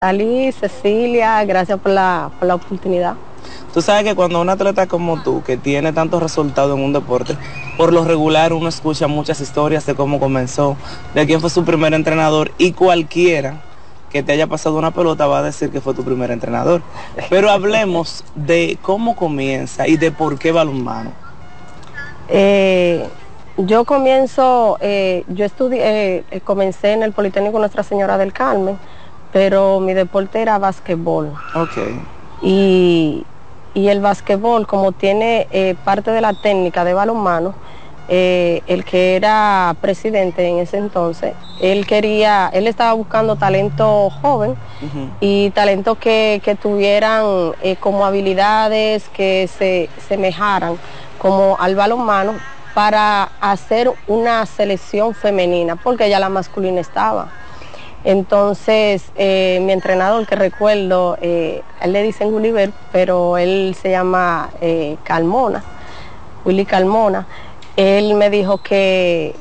Ali, Cecilia, gracias por la oportunidad. Tú sabes que cuando un atleta como tú, que tiene tantos resultados en un deporte, por lo regular uno escucha muchas historias de cómo comenzó, de quién fue su primer entrenador, y cualquiera que te haya pasado una pelota va a decir que fue tu primer entrenador. Pero hablemos de cómo comienza y de por qué balonmano. Yo comencé en el Politécnico Nuestra Señora del Carmen, pero mi deporte era basquetbol. Okay. Y el basquetbol, como tiene parte de la técnica de balonmano, el que era presidente en ese entonces, él estaba buscando talento joven y talento que tuvieran como habilidades que se semejaran como al balonmano para hacer una selección femenina, porque ya la masculina estaba. Entonces, mi entrenador, que recuerdo, él le dicen Gulliver, pero él se llama Willy Carmona. Él me dijo que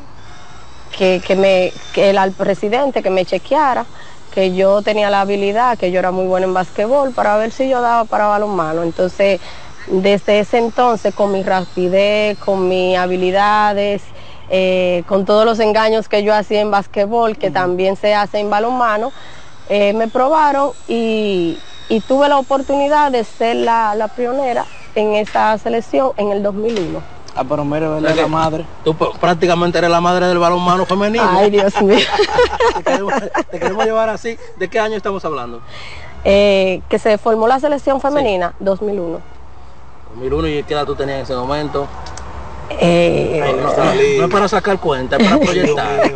al presidente que me chequeara, que yo tenía la habilidad, que yo era muy buena en basquetbol, para ver si yo daba para balonmano. Entonces, desde ese entonces, con mi rapidez, con mis habilidades, con todos los engaños que yo hacía en basquetbol, que también se hace en balonmano, me probaron y tuve la oportunidad de ser la pionera en esa selección en el 2001. Ah, pero mira, ¿verdad? La madre. Tú prácticamente eres la madre del balonmano femenino. Ay, Dios mío. Te queremos llevar así. ¿De qué año estamos hablando? Que se formó la selección femenina, sí. 2001. 2001, ¿y qué edad tú tenías en ese momento? No es para sacar cuenta, es para proyectar.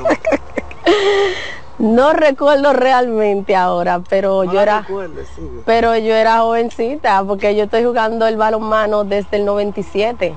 No recuerdo realmente ahora, pero yo era jovencita, porque yo estoy jugando el balonmano desde el 97.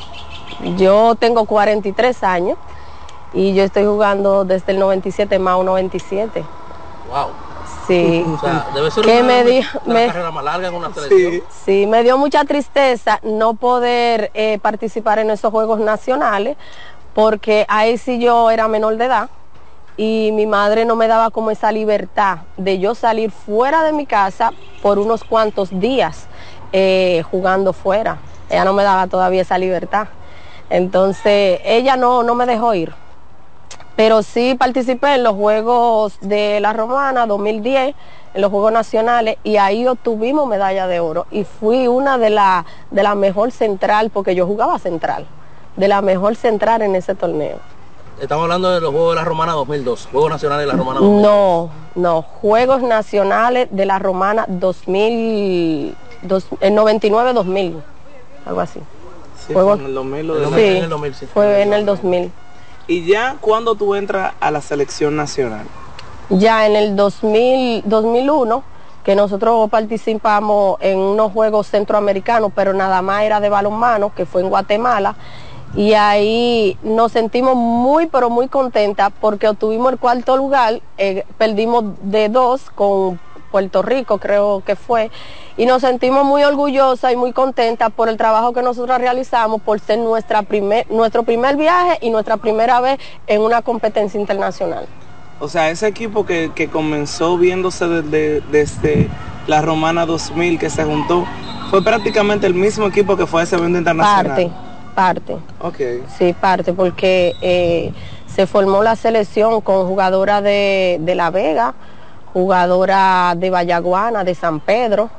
Yo tengo 43 años y yo estoy jugando desde el 97 más un 97. Wow. Sí. O sea, debe ser una carrera más larga en una selección. Sí, me dio mucha tristeza no poder participar en esos juegos nacionales, porque ahí sí yo era menor de edad y mi madre no me daba como esa libertad de yo salir fuera de mi casa por unos cuantos días jugando fuera. Ella no me daba todavía esa libertad. Entonces ella no me dejó ir. Pero sí participé en los Juegos de la Romana 2010, en los Juegos Nacionales, y ahí obtuvimos medalla de oro. Y fui una de la mejor central, porque yo jugaba central, de la mejor central en ese torneo. Estamos hablando de los Juegos de la Romana 2002, Juegos Nacionales de la Romana 2002. No, Juegos Nacionales de la Romana 2000, el 99-2000, algo así. Sí, fue en el 2000 sí, fue en el 2000. ¿Y ya cuando tú entras a la selección nacional? Ya en el 2001, que nosotros participamos en unos Juegos Centroamericanos, pero nada más era de balonmano, que fue en Guatemala, y ahí nos sentimos muy, pero muy contentas porque obtuvimos el cuarto lugar, perdimos de 2 con Puerto Rico, creo que fue, y nos sentimos muy orgullosas y muy contentas por el trabajo que nosotros realizamos, por ser nuestro primer viaje y nuestra primera vez en una competencia internacional. O sea, ese equipo que comenzó viéndose desde la Romana 2000, que se juntó, fue prácticamente el mismo equipo que fue a ese evento internacional. Parte. Okay. Sí, parte, porque se formó la selección con jugadoras de La Vega, jugadora de Vallaguana, de San Pedro,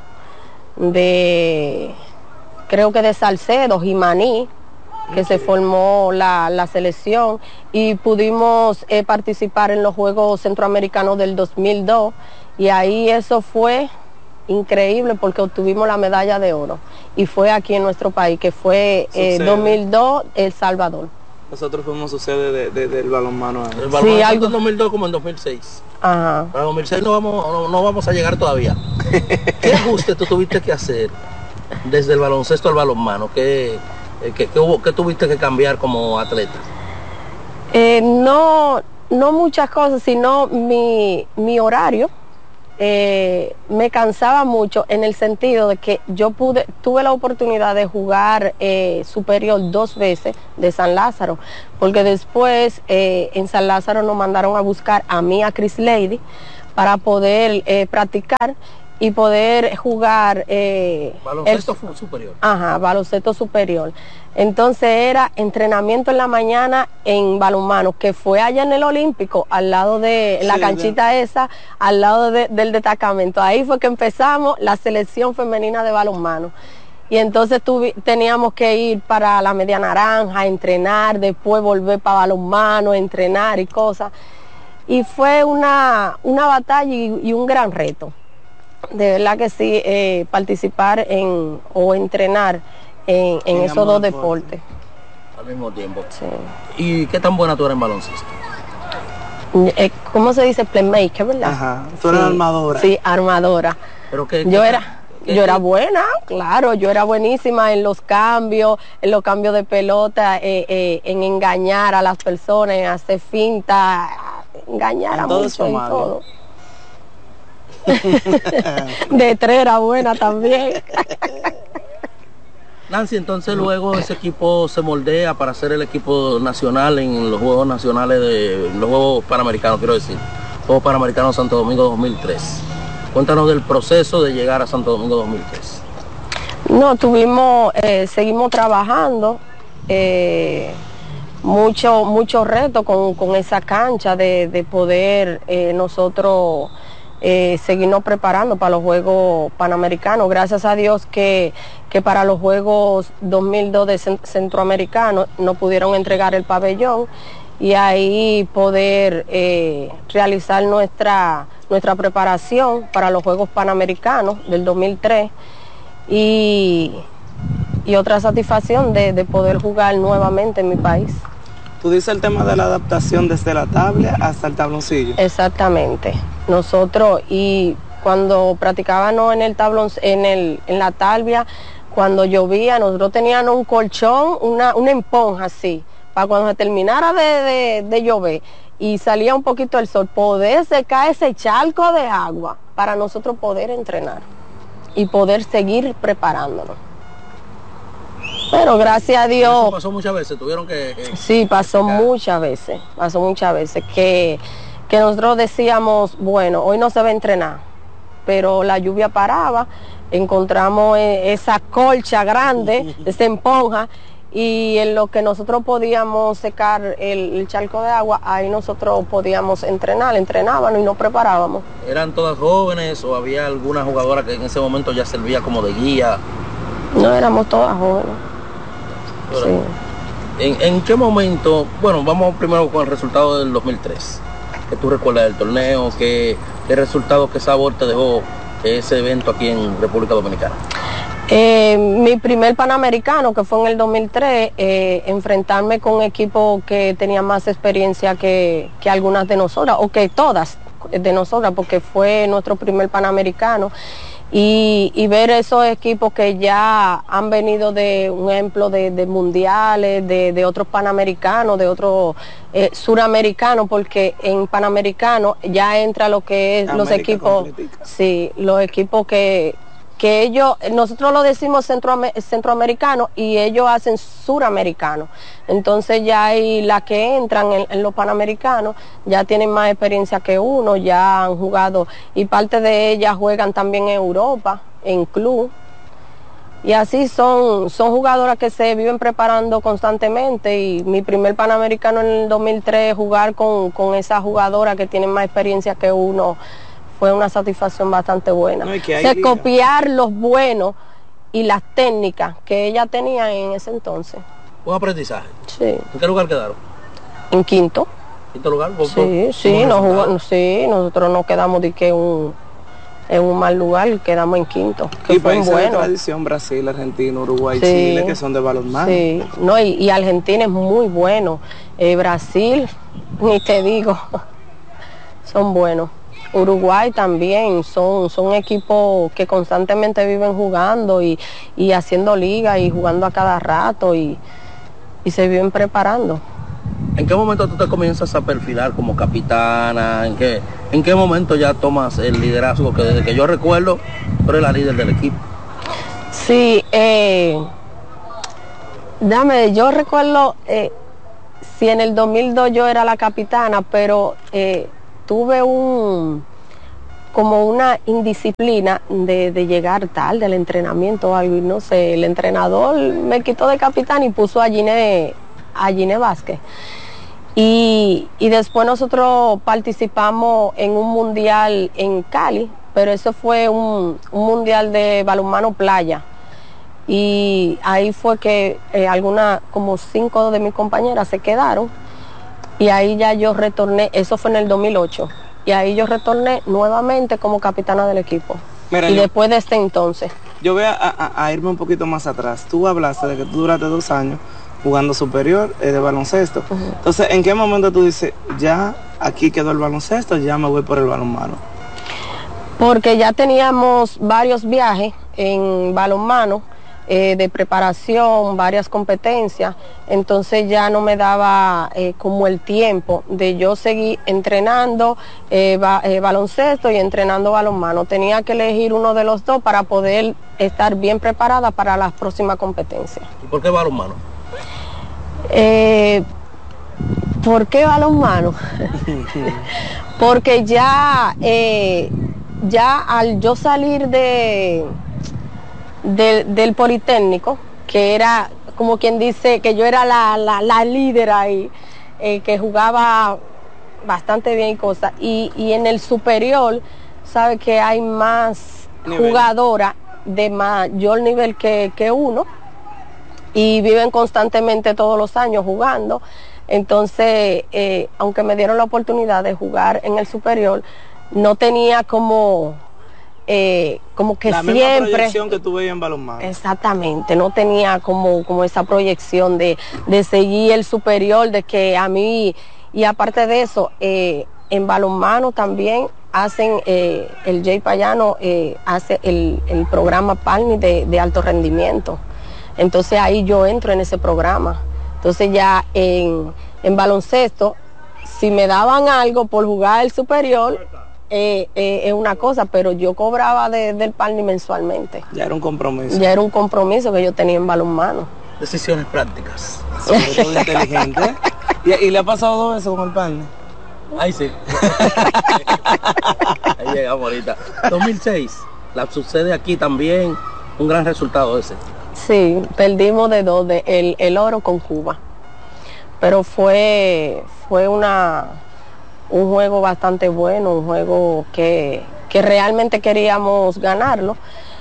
creo que de Salcedo, Jimaní, que se formó la selección, y pudimos participar en los Juegos Centroamericanos del 2002, y ahí eso fue increíble porque obtuvimos la medalla de oro, y fue aquí en nuestro país, que fue 2002 El Salvador. Nosotros fuimos su sede del balonmano. El balonmano tanto en 2002 como en 2006. Ajá. Para 2006 no vamos a llegar todavía. ¿Qué ajuste tú tuviste que hacer desde el baloncesto al balonmano? ¿Qué tuviste que cambiar como atleta? No muchas cosas, sino mi horario. Me cansaba mucho, en el sentido de que tuve la oportunidad de jugar superior 2 veces de San Lázaro, porque después en San Lázaro nos mandaron a buscar a mí, a Chris Lady, para poder practicar y poder jugar baloncesto superior. Ajá, baloncesto superior. Entonces era entrenamiento en la mañana en balonmano, que fue allá en el Olímpico, al lado de la canchita esa, al lado del destacamento. Ahí fue que empezamos la selección femenina de balonmano. Y entonces teníamos que ir para la Media Naranja, entrenar, después volver para balonmano, entrenar y cosas. Y fue una batalla y un gran reto. De verdad que sí, participar o entrenar en esos dos deportes. Al mismo tiempo. Sí. ¿Y qué tan buena tú eres en baloncesto? ¿Cómo se dice? Playmaker, ¿verdad? Ajá, tú eres armadora. Sí, armadora. ¿Pero yo era buena, claro, yo era buenísima en los cambios de pelota, en engañar a las personas, en hacer finta, engañar a muchos en todo. De tres era buena también. Nancy, entonces luego ese equipo se moldea para ser el equipo nacional en los Juegos Nacionales los Juegos Panamericanos, quiero decir, Juegos Panamericanos Santo Domingo 2003. Cuéntanos del proceso de llegar a Santo Domingo 2003. No, seguimos trabajando, mucho reto con esa cancha de poder nosotros seguirnos preparando para los Juegos Panamericanos. Gracias a Dios que para los Juegos 2002 de Centroamericanos nos pudieron entregar el pabellón y ahí poder realizar nuestra preparación para los Juegos Panamericanos del 2003 y otra satisfacción de poder jugar nuevamente en mi país. Tú dices el tema de la adaptación desde la tabla hasta el tabloncillo. Exactamente. Nosotros, y cuando practicábamos en el tablón, en la tabla, cuando llovía, nosotros teníamos un colchón, una esponja así, para cuando se terminara de llover y salía un poquito el sol, poder secar ese charco de agua para nosotros poder entrenar y poder seguir preparándonos. Pero gracias a Dios. Eso pasó muchas veces, tuvieron que... Sí, pasó muchas veces que nosotros decíamos, bueno, hoy no se va a entrenar, pero la lluvia paraba, encontramos esa colcha grande, esa esponja, y en lo que nosotros podíamos secar el charco de agua, ahí nosotros podíamos entrenábamos y nos preparábamos. ¿Eran todas jóvenes o había alguna jugadora que en ese momento ya servía como de guía? No, éramos todas jóvenes. Sí. ¿En qué momento? Bueno, vamos primero con el resultado del 2003. ¿Qué tú recuerdas del torneo? ¿Qué resultado, qué sabor te dejó ese evento aquí en República Dominicana? Mi primer Panamericano, que fue en el 2003, enfrentarme con equipos que tenían más experiencia que algunas de nosotras, o que todas de nosotras, porque fue nuestro primer Panamericano. Y ver esos equipos que ya han venido de un ejemplo de mundiales, de otros panamericanos, de otros suramericanos, porque en Panamericano ya entra lo que es América, los equipos, sí, los equipos que ellos, nosotros lo decimos centroamericanos y ellos hacen suramericanos. Entonces ya hay las que entran en los panamericanos, ya tienen más experiencia que uno, ya han jugado y parte de ellas juegan también en Europa, en club. Y así son jugadoras que se viven preparando constantemente y mi primer Panamericano en el 2003, jugar con esas jugadoras que tienen más experiencia que uno, fue una satisfacción bastante buena. No, copiar los buenos y las técnicas que ella tenía en ese entonces. ¿Un aprendizaje? Sí. ¿En qué lugar quedaron? En quinto. ¿Quinto lugar? Sí, nosotros nos quedamos en un mal lugar, quedamos en quinto. Que y fue países bueno. De tradición, Brasil, Argentina, Uruguay, sí, Chile, que son de balonmano. Sí, no, y Argentina es muy bueno. Brasil, ni te digo, son buenos. Uruguay también, son equipos que constantemente viven jugando y haciendo liga y jugando a cada rato y se viven preparando. ¿En qué momento tú te comienzas a perfilar como capitana? ¿En qué momento ya tomas el liderazgo? Que desde que yo recuerdo, tú eres la líder del equipo. Sí, yo recuerdo, si en el 2002 yo era la capitana, pero tuve como una indisciplina de llegar tarde al entrenamiento o algo, y no sé, el entrenador me quitó de capitán y puso a Giné Vázquez. Y después nosotros participamos en un mundial en Cali, pero eso fue un mundial de balonmano playa. Y ahí fue que como 5 de mis compañeras se quedaron, y ahí ya yo retorné, eso fue en el 2008, y ahí yo retorné nuevamente como capitana del equipo. Mira, y después de este entonces. Yo voy a irme un poquito más atrás. Tú hablaste de que tú duraste 2 años jugando superior de baloncesto. Entonces, ¿en qué momento tú dices, ya aquí quedó el baloncesto, ya me voy por el balonmano? Porque ya teníamos varios viajes en balonmano, de preparación, varias competencias, entonces ya no me daba como el tiempo de yo seguir entrenando baloncesto y entrenando balonmano. Tenía que elegir uno de los dos para poder estar bien preparada para las próximas competencias. ¿Y por qué balonmano? ¿Por qué balonmano? Porque ya al yo salir del Politécnico, que era como quien dice que yo era la líder ahí, que jugaba bastante bien y cosas, y en el superior, sabe que hay más jugadoras de mayor nivel que uno, y viven constantemente todos los años jugando. Entonces, aunque me dieron la oportunidad de jugar en el superior, no tenía como que la siempre misma proyección que tú veías en balonmano. Exactamente, no tenía como esa proyección de seguir el superior, de que a mí, y aparte de eso, en balonmano también hacen, el Jay Payano hace el programa Palmi de alto rendimiento. Entonces ahí yo entro en ese programa. Entonces ya en baloncesto, si me daban algo por jugar el superior, es una cosa, pero yo cobraba del Palmi mensualmente. Ya era un compromiso. Ya era un compromiso que yo tenía en balonmano. Decisiones prácticas. Sobre todo inteligente. ¿Y le ha pasado 2 veces con el Palmi? Ahí sí. Ahí llegamos ahorita. 2006, la sucede aquí también, un gran resultado ese. Sí, perdimos de 2, el oro con Cuba. Pero fue un juego bastante bueno, un juego que realmente queríamos ganarlo.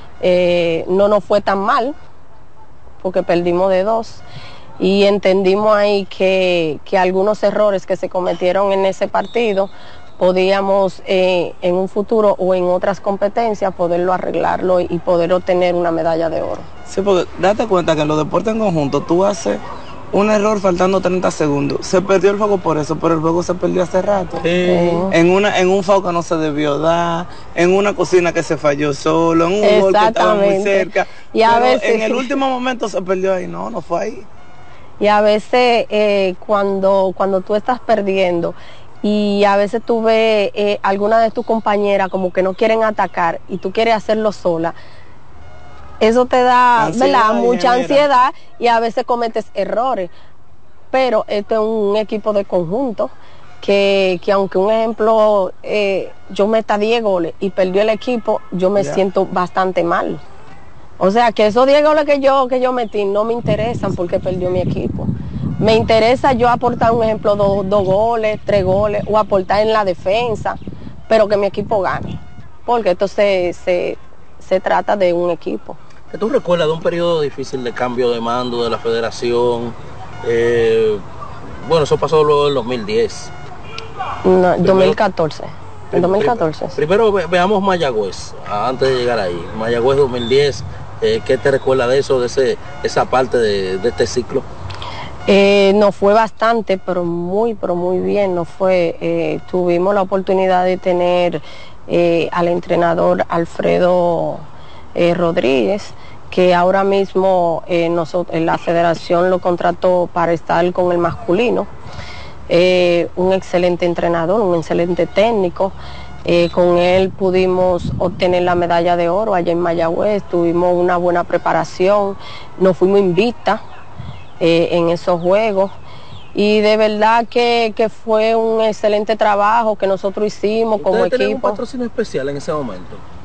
No nos fue tan mal, porque perdimos de 2. Y entendimos ahí que algunos errores que se cometieron en ese partido podíamos en un futuro o en otras competencias poderlo arreglarlo y poder obtener una medalla de oro. Sí, porque date cuenta que en los deportes en conjunto tú haces un error faltando 30 segundos. Se perdió el juego por eso, pero el juego se perdió hace rato. Sí. En un foul que no se debió dar, en una cocina que se falló solo, en un gol que estaba muy cerca. Y a veces, en el último momento se perdió ahí. No fue ahí. Y a veces cuando tú estás perdiendo y a veces tú ves alguna de tus compañeras como que no quieren atacar y tú quieres hacerlo sola, eso te da ansiedad, mucha ansiedad, y a veces cometes errores. Pero este es un equipo de conjunto que aunque un ejemplo yo meta 10 goles y perdió el equipo, yo me siento bastante mal. O sea que esos 10 goles que yo metí no me interesan porque perdió mi equipo. Me interesa yo aportar, un ejemplo, 2 goles, 3 goles, o aportar en la defensa, pero que mi equipo gane. Porque esto se trata de un equipo. ¿Qué tú recuerdas de un periodo difícil de cambio de mando de la federación? Bueno, eso pasó luego en 2010. No, 2014. En 2014. Primero veamos Mayagüez, antes de llegar ahí. Mayagüez 2010, ¿qué te recuerda de eso, de esa parte de este ciclo? Nos fue bastante, pero muy bien nos fue. Tuvimos la oportunidad de tener al entrenador Alfredo Rodríguez, que ahora mismo la federación lo contrató para estar con el masculino. Un excelente entrenador, un excelente técnico. Con él pudimos obtener la medalla de oro allá en Mayagüez, tuvimos una buena preparación, nos fuimos invictas en esos juegos, y de verdad que fue un excelente trabajo que nosotros hicimos como ¿Ustedes tenían un equipo. patrocinio especial en ese momento?